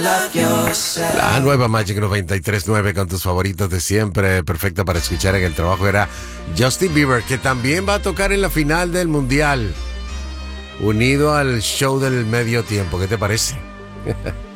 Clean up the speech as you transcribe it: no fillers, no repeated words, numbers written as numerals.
La nueva Magic 93.9 con tus favoritos de siempre, perfecta para escuchar en el trabajo, era Justin Bieber, que también va a tocar en la final del Mundial, unido al show del medio tiempo. ¿Qué te parece?